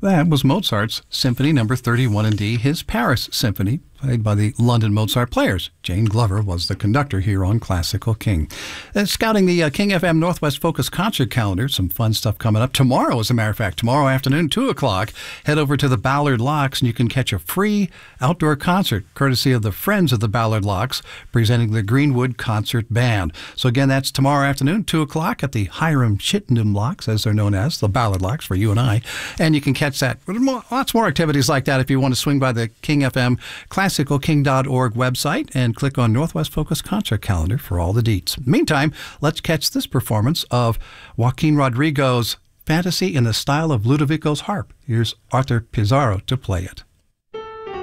That was Mozart's Symphony Number 31 in D, his Paris Symphony, played by the London Mozart Players. Jane Glover was the conductor here on Classical King. Scouting the King FM Northwest Focus concert calendar, some fun stuff coming up. Tomorrow, as a matter of fact, tomorrow afternoon, 2 o'clock, head over to the Ballard Locks and you can catch a free outdoor concert, courtesy of the Friends of the Ballard Locks, presenting the Greenwood Concert Band. So again, that's tomorrow afternoon, 2 o'clock at the Hiram Chittenden Locks, as they're known as, the Ballard Locks for you and I. And you can catch that. Lots more activities like that if you want to swing by the King FM ClassicalKing.org website and click on Northwest Focus Concert Calendar for all the deets. Meantime, let's catch this performance of Joaquin Rodrigo's Fantasy in the style of Ludovico's harp. Here's Arthur Pizarro to play it.